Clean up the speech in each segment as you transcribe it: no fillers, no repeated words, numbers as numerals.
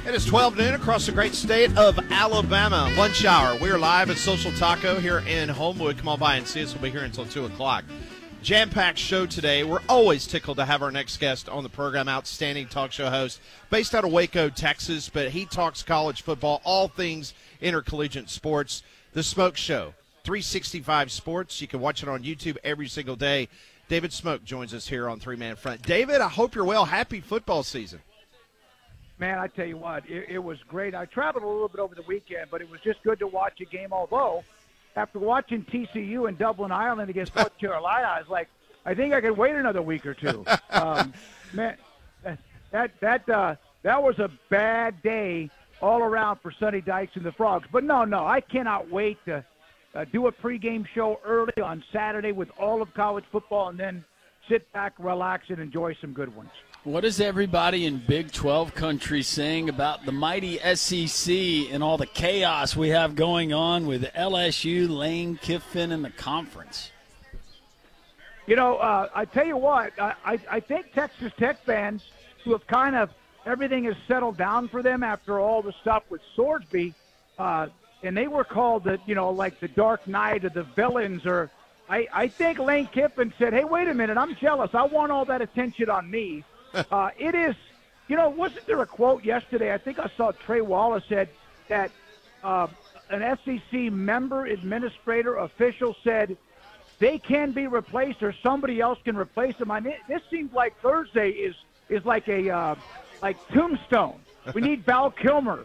It is 12 noon across the great state of Alabama. Lunch hour. We're live at Social Taco here in Homewood. Come on by and see us. We'll be here until 2 o'clock. Jam-packed show today. We're always tickled to have our next guest on the program. Outstanding talk show host based out of Waco, Texas, but he talks college football, all things intercollegiate sports. The Smoke Show, 365 Sports. You can watch it on YouTube every single day. David Smoke joins us here on Three Man Front. David, I hope you're well. Happy football season. Man, I tell you what, it was great. I traveled a little bit over the weekend, but it was just good to watch a game, although after watching TCU in Dublin, Ireland against North Carolina, I was like, I think I could wait another week or two. Man, that was a bad day all around for Sonny Dykes and the Frogs. But no, I cannot wait to do a pregame show early on Saturday with all of college football and then sit back, relax, and enjoy some good ones. What is everybody in Big 12 country saying about the mighty SEC and all the chaos we have going on with LSU, Lane Kiffin, and the conference? You know, I tell you what, I think Texas Tech fans who have kind of everything has settled down for them after all the stuff with Swordsby, and they were called like the Dark Knight or the villains, or I think Lane Kiffin said, hey, wait a minute, I'm jealous. I want all that attention on me. It is, wasn't there a quote yesterday? I think I saw Trey Wallace said that an SEC member, administrator, official said they can be replaced or somebody else can replace them. I mean, this seems like Thursday is like a Tombstone. We need Val Kilmer,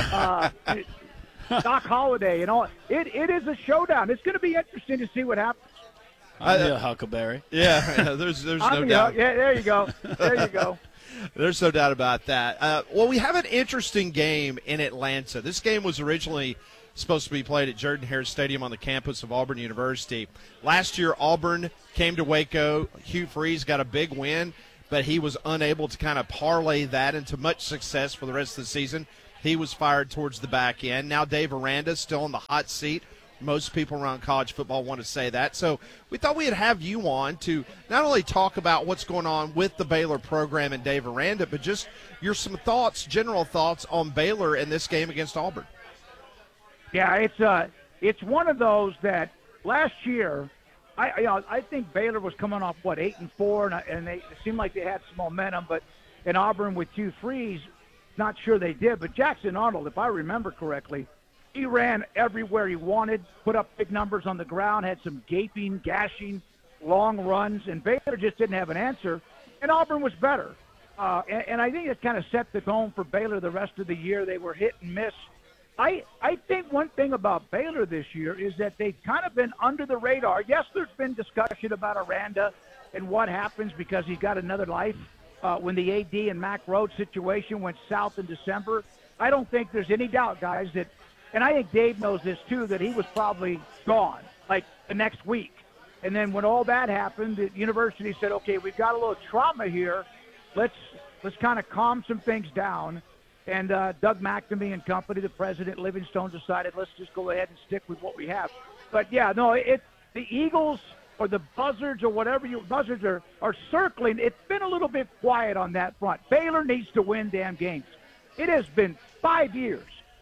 Doc Holliday, and all. It is a showdown. It's going to be interesting to see what happens. Huckleberry. Yeah, there's no doubt. Yeah, there you go. There you go. There's no doubt about that. Well, we have an interesting game in Atlanta. This game was originally supposed to be played at Jordan-Hare Stadium on the campus of Auburn University. Last year, Auburn came to Waco. Hugh Freeze got a big win, but he was unable to kind of parlay that into much success for the rest of the season. He was fired towards the back end. Now Dave Aranda is still in the hot seat. Most people around college football want to say that. So we thought we'd have you on to not only talk about what's going on with the Baylor program and Dave Aranda, but just your some thoughts, general thoughts on Baylor in this game against Auburn. Yeah, it's one of those that last year, I think Baylor was coming off 8-4, and it seemed like they had some momentum. But in Auburn with Hugh Freeze, not sure they did. But Jackson Arnold, if I remember correctly, he ran everywhere he wanted, put up big numbers on the ground, had some gaping, gashing, long runs, and Baylor just didn't have an answer, and Auburn was better. And I think it kind of set the tone for Baylor the rest of the year. They were hit and miss. I think one thing about Baylor this year is that they've kind of been under the radar. Yes, there's been discussion about Aranda and what happens because he's got another life when the AD and Mack Rhodes situation went south in December. I don't think there's any doubt, guys, that – and I think Dave knows this, too, that he was probably gone, like the next week. And then when all that happened, the university said, okay, we've got a little trauma here. Let's kind of calm some things down. And Doug McNamee and company, the president, Livingstone, decided let's just go ahead and stick with what we have. But, yeah, no, the Eagles or the Buzzards or whatever Buzzards are circling. It's been a little bit quiet on that front. Baylor needs to win damn games. It has been 5 years.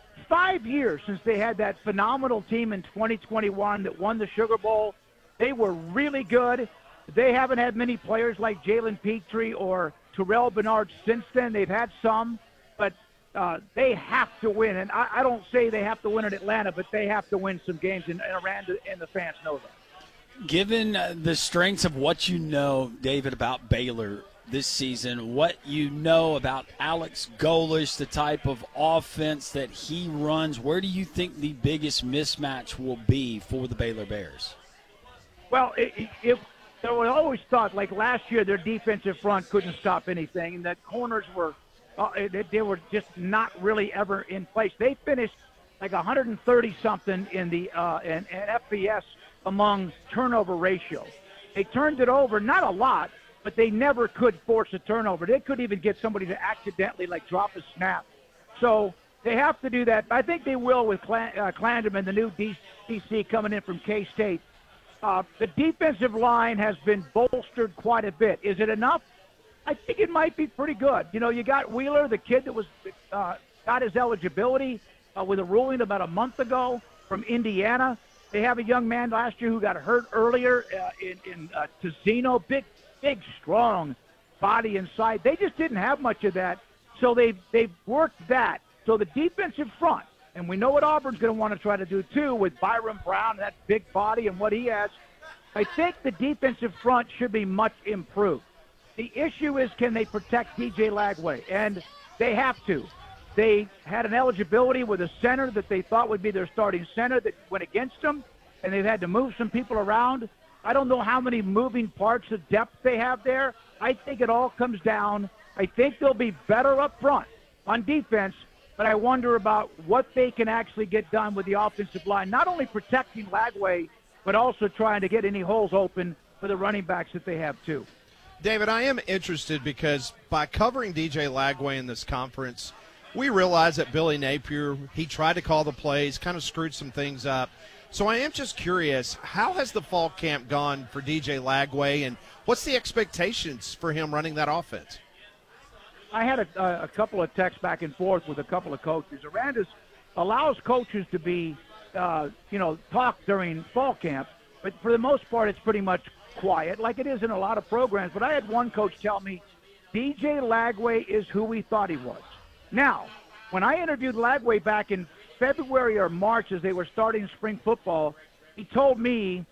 5 years since they had that phenomenal team in 2021 that won the Sugar Bowl. They were really good. They haven't had many players like Jalen Petrie or Terrell Bernard since then. They've had some, but they have to win. And I don't say they have to win in Atlanta, but they have to win some games, and Aranda and the fans know that. Given the strengths of what you know, David, about Baylor this season, what you know about Alex Golesh, the type of offense that he runs, where do you think the biggest mismatch will be for the Baylor Bears? Well, I always thought, like last year, their defensive front couldn't stop anything, and that corners were they were just not really ever in place. They finished like 130-something in the in FBS among turnover ratio. They turned it over, not a lot, but they never could force a turnover. They couldn't even get somebody to accidentally, drop a snap. So they have to do that. I think they will with Clanderman, the new DC coming in from K-State. The defensive line has been bolstered quite a bit. Is it enough? I think it might be pretty good. You got Wheeler, the kid that was got his eligibility with a ruling about a month ago from Indiana. They have a young man last year who got hurt earlier in Tizino, big, strong body inside. They just didn't have much of that, so they've worked that. So the defensive front, and we know what Auburn's going to want to try to do too with Byron Brown, that big body and what he has. I think the defensive front should be much improved. The issue is, can they protect DJ Lagway? And they have to. They had an eligibility with a center that they thought would be their starting center that went against them, and they've had to move some people around. I don't know how many moving parts of depth they have there. I think it all comes down. I think they'll be better up front on defense, but I wonder about what they can actually get done with the offensive line, not only protecting Lagway, but also trying to get any holes open for the running backs that they have too. David, I am interested because by covering DJ Lagway in this conference, we realize that Billy Napier, he tried to call the plays, kind of screwed some things up. So I am just curious, how has the fall camp gone for DJ Lagway, and what's the expectations for him running that offense? I had a couple of texts back and forth with a couple of coaches. Aranda's allows coaches to be, talk during fall camp, but for the most part, it's pretty much quiet, like it is in a lot of programs. But I had one coach tell me, DJ Lagway is who we thought he was. Now, when I interviewed Lagway back in February or March as they were starting spring football, he told me,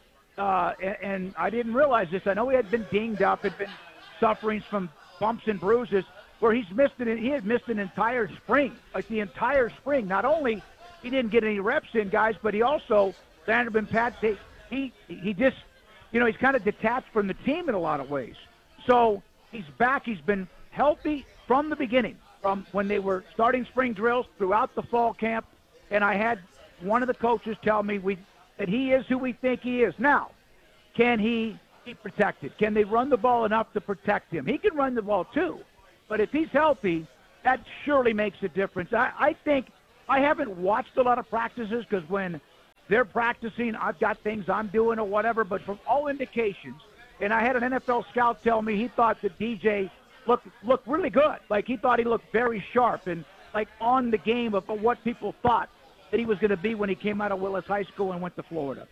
and I didn't realize this, I know he had been dinged up, had been suffering from bumps and bruises, where he had missed an entire spring, like the entire spring. Not only he didn't get any reps in, guys, but he also landed in Pat. He just, he's kind of detached from the team in a lot of ways. So he's back. He's been healthy from the beginning, from when they were starting spring drills throughout the fall camp. And I had one of the coaches tell me that he is who we think he is. Now, can he be protected? Can they run the ball enough to protect him? He can run the ball too. But if he's healthy, that surely makes a difference. I think I haven't watched a lot of practices because when they're practicing, I've got things I'm doing or whatever. But from all indications, and I had an NFL scout tell me he thought that DJ looked really good. Like he thought he looked very sharp and like on the game of what people thought that he was going to be when he came out of Willis High School and went to Florida.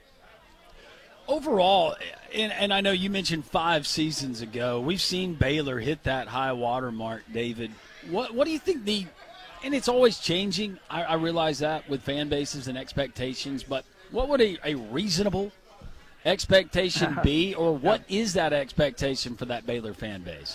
Overall, and I know you mentioned 5 seasons ago, we've seen Baylor hit that high water mark, David. What do you think and it's always changing, I realize that with fan bases and expectations, but what would a reasonable expectation be, or what is that expectation for that Baylor fan base?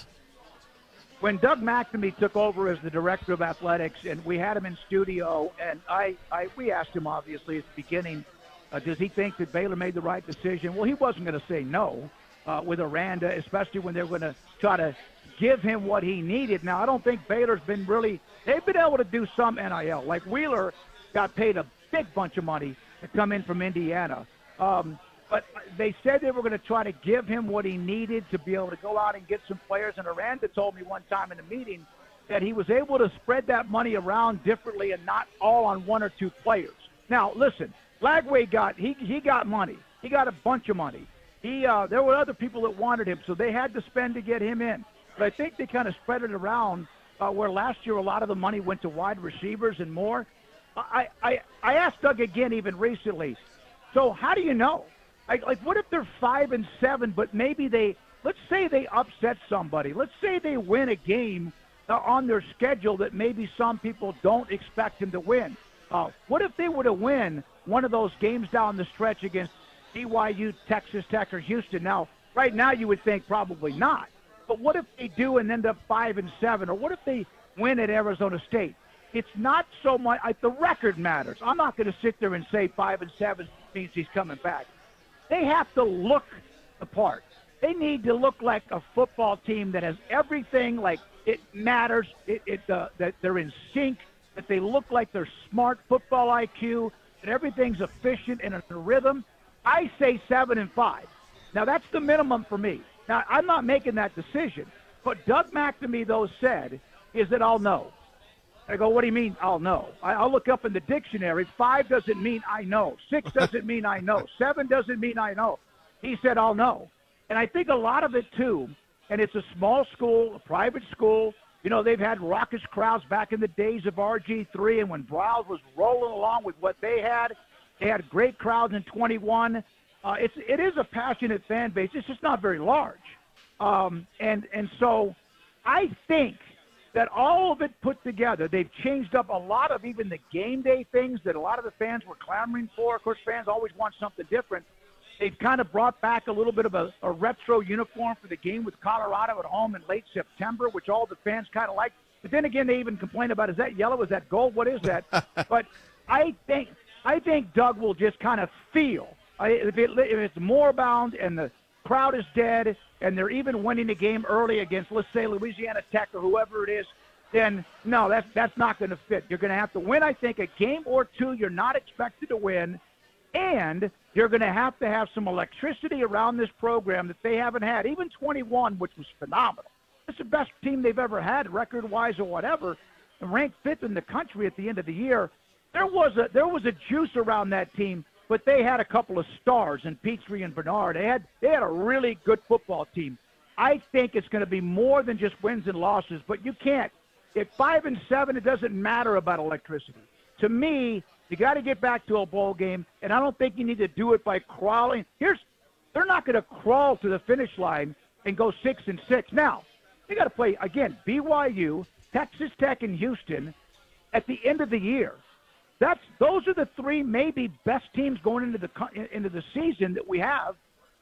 When Doug McNamee took over as the director of athletics, and we had him in studio, and we asked him, obviously, at the beginning, does he think that Baylor made the right decision? Well, he wasn't going to say no with Aranda, especially when they were going to try to give him what he needed. Now, I don't think Baylor's been they've been able to do some NIL. Like Wheeler got paid a big bunch of money to come in from Indiana. But they said they were going to try to give him what he needed to be able to go out and get some players. And Aranda told me one time in a meeting that he was able to spread that money around differently and not all on 1 or 2 players. Now, listen, Lagway he got money. He got a bunch of money. There were other people that wanted him, so they had to spend to get him in. But I think they kind of spread it around where last year a lot of the money went to wide receivers and more. I asked Doug again even recently, so how do you know? Like, what if they're 5-7, but maybe let's say they upset somebody. Let's say they win a game on their schedule that maybe some people don't expect them to win. What if they were to win one of those games down the stretch against BYU, Texas Tech, or Houston? Now, right now you would think probably not. But what if they do and end up 5-7? Or what if they win at Arizona State? It's not so much the record matters. I'm not going to sit there and say 5-7 means he's coming back. They have to look the part. They need to look like a football team that has everything, like it matters, that they're in sync, that they look like they're smart football IQ, that everything's efficient and in a rhythm. I say 7-5. Now, that's the minimum for me. Now, I'm not making that decision. But Doug McNamee, though, said is that I'll know. I go, what do you mean I'll know? I'll look up in the dictionary. 5 doesn't mean I know. 6 doesn't mean I know. 7 doesn't mean I know. He said I'll know. And I think a lot of it, too, and it's a small school, a private school, You know, they've had raucous crowds back in the days of RG3, and when Browns was rolling along with what they had great crowds in 21. It is a passionate fan base. It's just not very large. And so I think that all of it put together, they've changed up a lot of even the game day things that a lot of the fans were clamoring for. Of course, fans always want something different. They've kind of brought back a little bit of a retro uniform for the game with Colorado at home in late September, which all the fans kind of like. But then again, they even complain about, is that yellow? Is that gold? What is that? But I think Doug will just kind of feel. If it's Moorbound and the crowd is dead and they're even winning the game early against, let's say, Louisiana Tech or whoever it is, then no, that's not going to fit. You're going to have to win, I think, a game or two you're not expected to win, and you're going to have some electricity around this program that they haven't had. Even 21, which was phenomenal. It's the best team they've ever had, record-wise or whatever, and ranked 5th in the country at the end of the year. There was a juice around that team, but they had a couple of stars in Petrie and Bernard. They had a really good football team. I think it's going to be more than just wins and losses, but you can't. At 5-7, it doesn't matter about electricity. To me, you got to get back to a bowl game, and I don't think you need to do it by crawling. They're not going to crawl to the finish line and go 6-6. Now, they got to play again BYU, Texas Tech, and Houston at the end of the year. Those are the three maybe best teams going into the season that we have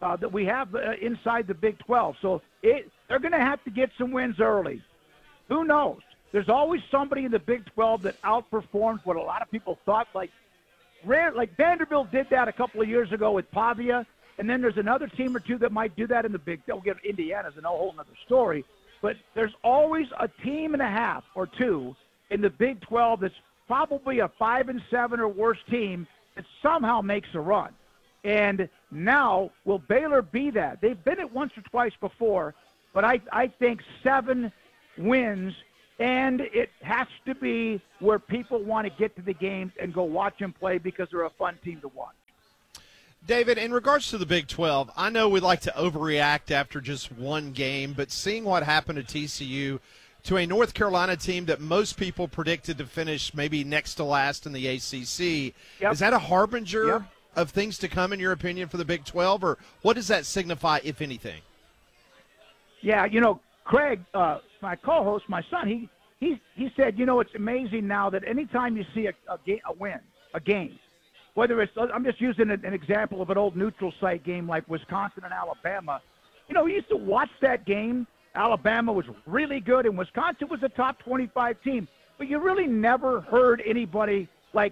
inside the Big 12. So they're going to have to get some wins early. Who knows? There's always somebody in the Big 12 that outperforms what a lot of people thought. Like Vanderbilt did that a couple of years ago with Pavia, and then there's another team or two that might do that in the Big 12. We'll get Indiana's a whole other story. But there's always a team and a half or two in the Big 12 that's probably a 5-7 or worse team that somehow makes a run. And now, will Baylor be that? They've been it once or twice before, but I think 7 wins, and it has to be where people want to get to the games and go watch them play because they're a fun team to watch. David, in regards to the Big 12, I know we like to overreact after just one game, but seeing what happened to TCU, to a North Carolina team that most people predicted to finish maybe next to last in the ACC, is that a harbinger of things to come, in your opinion, for the Big 12, or what does that signify, if anything? Yeah, Craig, my co-host, my son, he said, it's amazing now that anytime you see a game, whether it's, I'm just using an example of an old neutral site game like Wisconsin and Alabama, we used to watch that game. Alabama was really good, and Wisconsin was a top 25 team. But you really never heard anybody,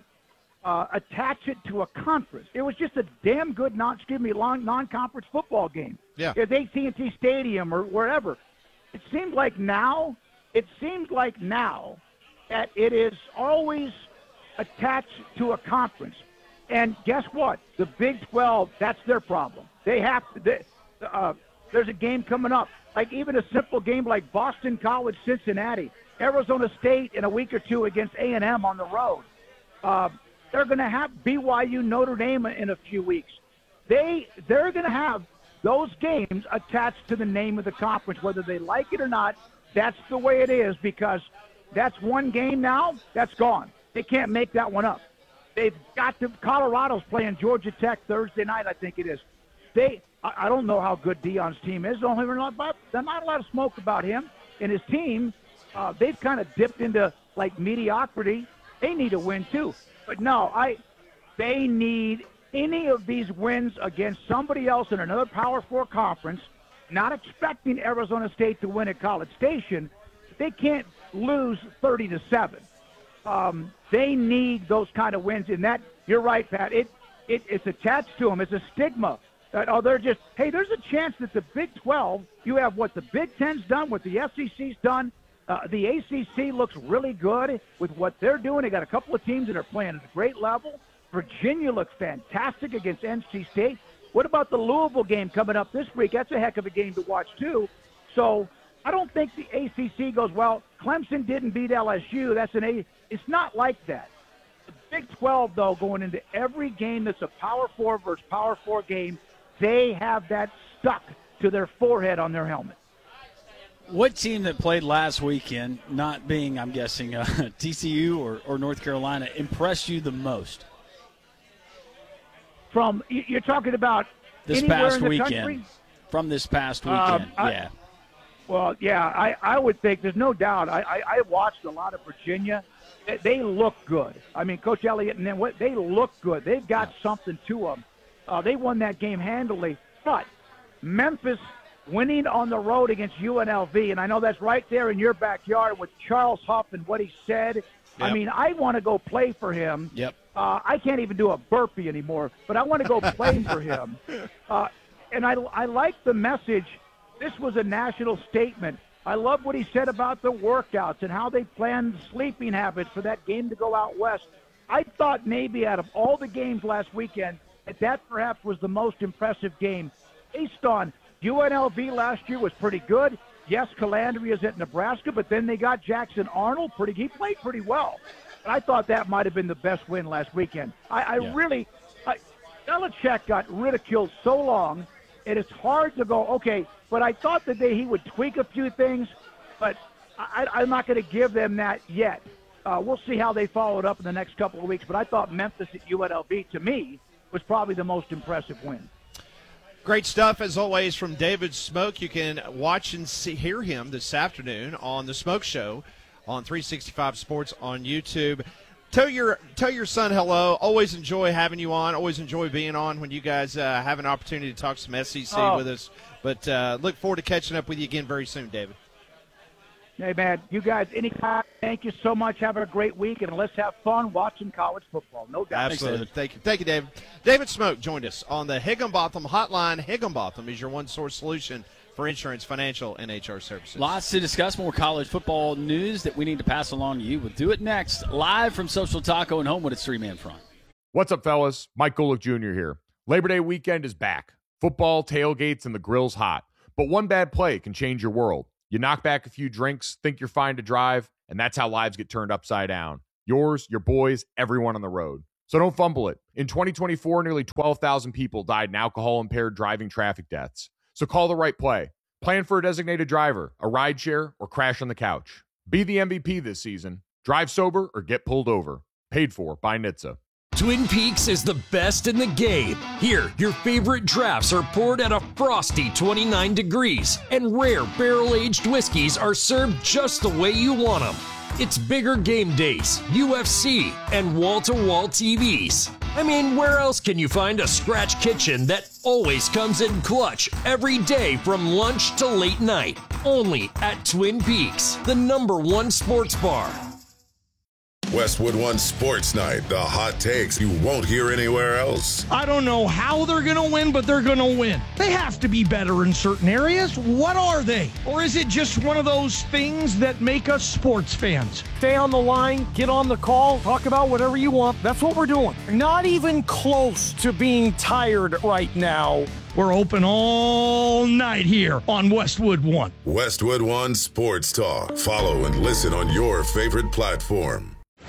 attach it to a conference. It was just a damn good non-conference football game. Yeah. It's AT&T Stadium or wherever. It seems like now that it is always attached to a conference. And guess what? The Big 12, that's their problem. They have to there's a game coming up. Like even a simple game like Boston College, Cincinnati, Arizona State in a week or two against A&M on the road. They're going to have BYU, Notre Dame in a few weeks. They're going to have those games attached to the name of the conference, whether they like it or not. That's the way it is because that's one game now. That's gone. They can't make that one up. They've got to. Colorado's playing Georgia Tech Thursday night, I think it is. I don't know how good Deion's team is. There's not a lot of smoke about him and his team. They've kind of dipped into mediocrity. They need a win too. But no, they need any of these wins against somebody else in another Power 4 conference. Not expecting Arizona State to win at College Station. They can't lose 30-7. They need those kind of wins, and that you're right, Pat. It's attached to them. It's a stigma. There's a chance that the Big 12, you have what the Big Ten's done, what the SEC's done. The ACC looks really good with what they're doing. They got a couple of teams that are playing at a great level. Virginia looks fantastic against NC State. What about the Louisville game coming up this week? That's a heck of a game to watch, too. So I don't think the ACC goes, well, Clemson didn't beat LSU. It's not like that. The Big 12, though, going into every game that's a Power 4 versus Power 4 game, they have that stuck to their forehead on their helmet. What team that played last weekend, not being, I'm guessing, TCU or North Carolina, impressed you the most? You're talking about this past weekend? From this past weekend, yeah. Well, yeah, I would think there's no doubt. I watched a lot of Virginia. They look good. I mean, Coach Elliott and them, they look good. They've got something to them. They won that game handily. But Memphis winning on the road against UNLV, and I know that's right there in your backyard with Charles Huff and what he said. Yep. I mean, I want to go play for him. Yep. I can't even do a burpee anymore, but I want to go play for him. And I like the message. This was a national statement. I love what he said about the workouts and how they planned sleeping habits for that game to go out west. I thought maybe out of all the games last weekend, that perhaps was the most impressive game. Based on UNLV last year was pretty good. Yes, Calandria is at Nebraska, but then they got Jackson Arnold. He played pretty well. And I thought that might have been the best win last weekend. Belichick got ridiculed so long, and it's hard to go, okay, but I thought that he would tweak a few things, but I'm not going to give them that yet. We'll see how they follow it up in the next couple of weeks, but I thought Memphis at UNLV, to me, was probably the most impressive win. Great stuff, as always, from David Smoke. You can watch and hear him this afternoon on The Smoke Show on 365 Sports on YouTube. Tell your son hello. Always enjoy having you on. Always enjoy being on when you guys have an opportunity to talk some SEC with us. But look forward to catching up with you again very soon, David. Hey, man, you guys, anytime, thank you so much. Have a great week, and let's have fun watching college football. No doubt. Absolutely. Thank you, David. David Smoke joined us on the Higginbotham Hotline. Higginbotham is your one-source solution for insurance, financial, and HR services. Lots to discuss, more college football news that we need to pass along to you. We'll do it next, live from Social Taco and Homewood. It's Three-Man Front. What's up, fellas? Mike Golick Jr. here. Labor Day weekend is back. Football, tailgates, and the grill's hot. But one bad play can change your world. You knock back a few drinks, think you're fine to drive, and that's how lives get turned upside down. Yours, your boys, everyone on the road. So don't fumble it. In 2024, nearly 12,000 people died in alcohol-impaired driving traffic deaths. So call the right play. Plan for a designated driver, a rideshare, or crash on the couch. Be the MVP this season. Drive sober or get pulled over. Paid for by NHTSA. Twin Peaks is the best in the game. Here, your favorite drafts are poured at a frosty 29 degrees, and rare barrel-aged whiskeys are served just the way you want them. It's bigger game days, UFC, and wall-to-wall TVs. I mean, where else can you find a scratch kitchen that always comes in clutch every day from lunch to late night? Only at Twin Peaks, the #1 sports bar. Westwood One Sports Night, the hot takes you won't hear anywhere else. I don't know how they're going to win, but they're going to win. They have to be better in certain areas. What are they? Or is it just one of those things that make us sports fans? Stay on the line, get on the call, talk about whatever you want. That's what we're doing. Not even close to being tired right now. We're open all night here on Westwood One. Westwood One Sports Talk. Follow and listen on your favorite platform.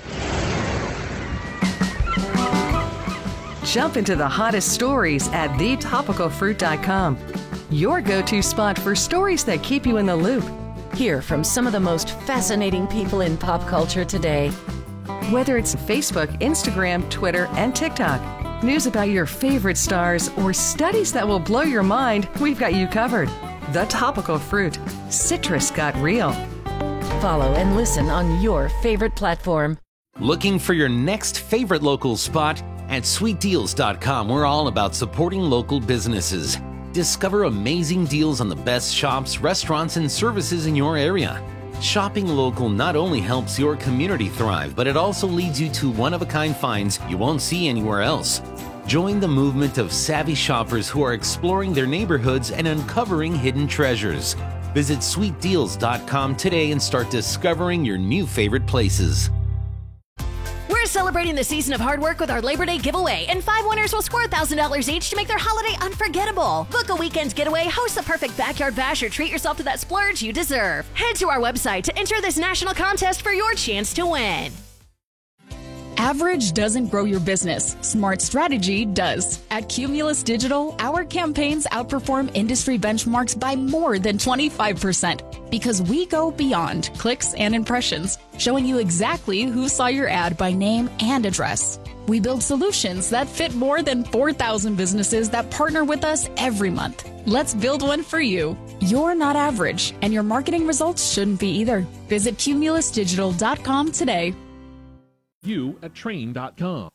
Jump into the hottest stories at thetopicalfruit.com. Your go-to spot for stories that keep you in the loop. Hear from some of the most fascinating people in pop culture today. Whether it's Facebook, Instagram, Twitter, and TikTok, news about your favorite stars, or studies that will blow your mind, we've got you covered. The Topical Fruit. Citrus got real. Follow and listen on your favorite platform. Looking for your next favorite local spot? At sweetdeals.com, we're all about supporting local businesses. Discover amazing deals on the best shops, restaurants, and services in your area. Shopping local not only helps your community thrive, but it also leads you to one-of-a-kind finds you won't see anywhere else. Join the movement of savvy shoppers who are exploring their neighborhoods and uncovering hidden treasures. Visit sweetdeals.com today and start discovering your new favorite places. We're celebrating the season of hard work with our Labor Day giveaway, and 5 winners will score $1,000 each to make their holiday unforgettable. Book a weekend's getaway, host the perfect backyard bash, or treat yourself to that splurge you deserve. Head to our website to enter this national contest for your chance to win. Average doesn't grow your business. Smart strategy does. At Cumulus Digital, our campaigns outperform industry benchmarks by more than 25% because we go beyond clicks and impressions, showing you exactly who saw your ad by name and address. We build solutions that fit more than 4,000 businesses that partner with us every month. Let's build one for you. You're not average, and your marketing results shouldn't be either. Visit cumulusdigital.com today. You at Train.com.